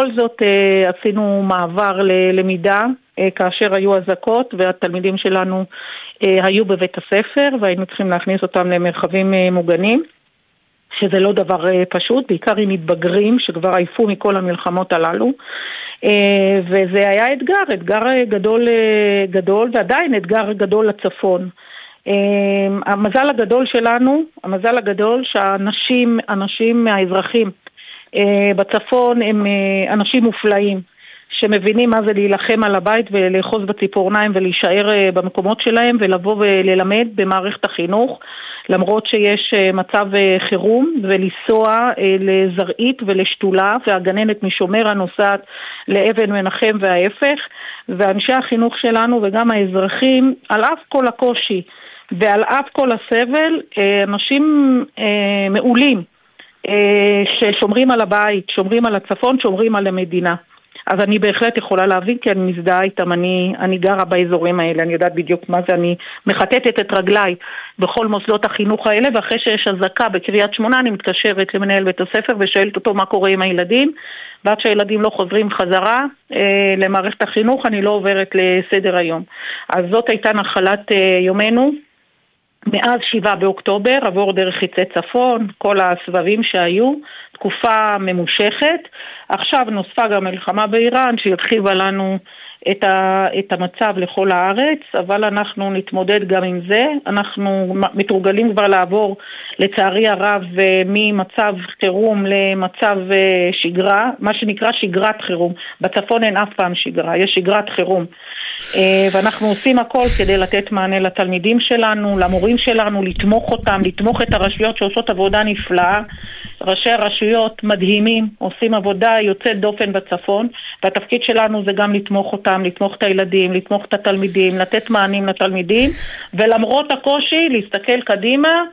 בכל זאת עשינו מעבר ללמידה כאשר היו אזעקות והתלמידים שלנו היו בבית הספר והיינו צריכים להכניס אותם למרחבים מוגנים, שזה לא דבר פשוט, בעיקר עם מתבגרים שכבר עייפו מכל המלחמות הללו, וזה היה אתגר גדול ועדיין אתגר גדול לצפון. המזל הגדול שהאנשים האזרחים בצפון הם אנשים מופלאים, שמבינים מה זה להילחם על הבית ולאחוז בציפורניים ולהישאר במקומות שלהם ולבוא וללמד במערכת החינוך, למרות שיש מצב חירום, ולנסוע לזרעית ולשתולה, והגננת משומר הנוסעת לאבן מנחם וההפך, ואנשי החינוך שלנו וגם האזרחים, על אף כל הקושי ועל אף כל הסבל, אנשים מעולים ששומרים על הבית, שומרים על הצפון, שומרים על המדינה. אז אני בהחלט יכולה להבין, כי אני מזדהה איתם, אני גרה באזורים האלה, אני יודעת בדיוק מה זה, אני מחטטת את רגליי בכל מוסדות החינוך האלה, ואחרי שיש אזעקה בקריית שמונה, אני מתקשרת למנהל בית הספר ושואלת אותו מה קורה עם הילדים, ועד שהילדים לא חוזרים חזרה למערכת החינוך, אני לא עוברת לסדר היום. אז זאת הייתה נחלת יומנו, מאז 7 באוקטובר, עבור דרך חיצי צפון, כל הסבבים שהיו, תקופה ממושכת. עכשיו נוספה גם מלחמה באיראן שהרחיבה לנו את המצב לכל הארץ, אבל אנחנו נתמודד גם עם זה. אנחנו מתורגלים כבר לעבור לצערי הרב ממצב חירום למצב שגרה, מה שנקרא שגרת חירום. בצפון אין אף פעם שגרה, יש שגרת חירום. ואנחנו עושים הכל כדי לתת מענה לתלמידים שלנו, למורים שלנו, לתמוך אותם, לתמוך את הרשויות שעושות עבודה נפלאה. ראשי הרשויות מדהימים, עושים עבודה יוצאת דופן בצפון, והתפקיד שלנו זה גם לתמוך אותם, לתמוך את הילדים, לתמוך את התלמידים, לתת מענים לתלמידים, ולמרות הקושי להסתכל קדימה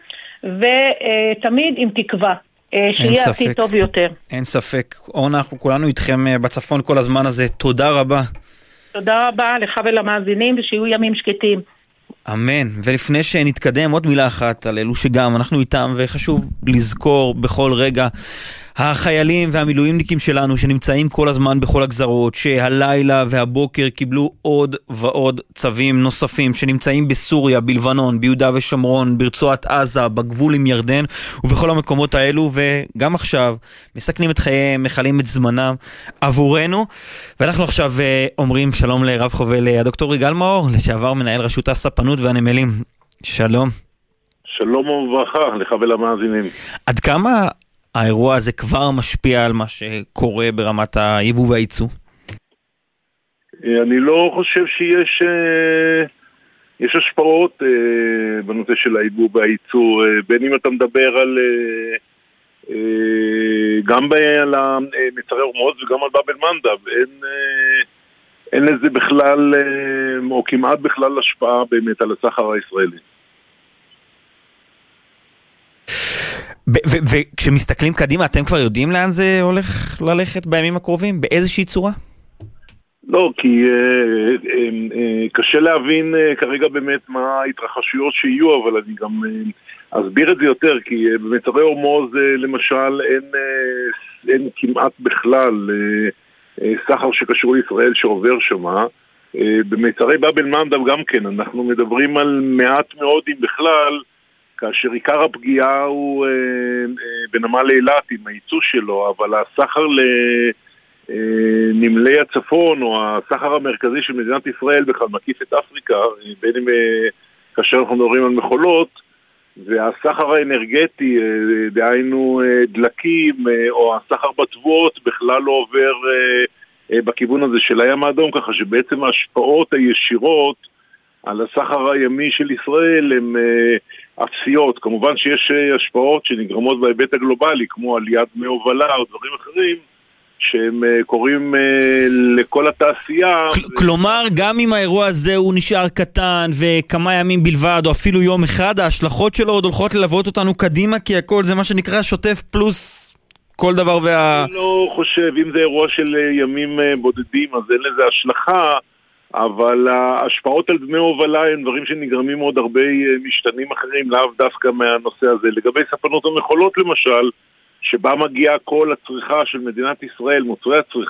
ותמיד עם תקווה שיהיה עתיד טוב יותר. אין ספק. אורנה, אנחנו כולנו איתכם בצפון כל הזמן הזה. תודה רבה. תודה רבה לך ולמאזינים, ושיהיו ימים שקטים. אמן. ולפני שנתקדם, עוד מילה אחת על אלו שגם אנחנו איתם, וחשוב לזכור בכל רגע, החיילים והמילואימניקים שלנו שנמצאים כל הזמן בכל הגזרות, שהלילה והבוקר קיבלו עוד ועוד צווים נוספים, שנמצאים בסוריה, בלבנון, ביהודה ושומרון, ברצועת עזה, בגבול עם ירדן, ובכל המקומות האלו, וגם עכשיו מסכנים את חייהם, מחלים את זמנם עבורנו. ואנחנו עכשיו אומרים שלום לרב חובל, הדוקטור יגאל מאור, לשעבר מנהל רשות הספנות והנמלים. שלום. שלום וברכה לך ולמאזינים. עד כמה האירוע הזה כבר משפיע על מה שקורה ברמת היבוא והייצוא? אני לא חושב יש השפעות בנושא של היבוא והייצוא, בין אם אתה מדבר על גם על מצרי הורמוז וגם על באב אל-מנדב, אין לזה בכלל או כמעט בכלל השפעה באמת על הסחר הישראלי. וכשמסתכלים קדימה, אתם כבר יודעים לאן זה הולך ללכת בימים הקרובים? באיזושהי צורה? לא, כי קשה להבין כרגע באמת מה ההתרחשויות שיהיו, אבל אני גם אסביר את זה יותר, כי במצרי הורמוז למשל אין כמעט בכלל סחר שקשור לישראל שעובר שמה. במצרי באב אל-מנדב גם כן, אנחנו מדברים על מעט מאוד אם בכלל, כאשר עיקר הפגיעה הוא בנמל אילת עם הייצוא שלו, אבל הסחר לנמלי הצפון, או הסחר המרכזי של מדינת ישראל בכלל מקיף את אפריקה, בין אם כאשר אנחנו מדברים על מכולות, והסחר האנרגטי, דהיינו דלקים, או הסחר בתבואות, בכלל לא עובר בכיוון הזה של הים האדום, ככה שבעצם ההשפעות הישירות על הסחר הימי של ישראל הן אפסיות. כמובן שיש השפעות שנגרמות בהיבט הגלובלי, כמו עליית דמי הובלה או דברים אחרים, שהם קוראים לכל התעשייה. כלומר, גם אם האירוע הזה הוא נשאר קטן וכמה ימים בלבד, או אפילו יום אחד, ההשלכות שלו עוד הולכות ללוות אותנו קדימה, כי הכל זה מה שנקרא שוטף פלוס כל דבר אני לא חושב, אם זה אירוע של ימים בודדים, אז אין לזה השלכה, אבל ההשפעות על דמי הובלה הם דברים שנגרמים עוד הרבה משתנים אחרים, לאו דווקא מהנושא הזה. לגבי ספנות המכולות למשל, שבה מגיעה כל הצריכה של מדינת ישראל, מוצרי הצריכה,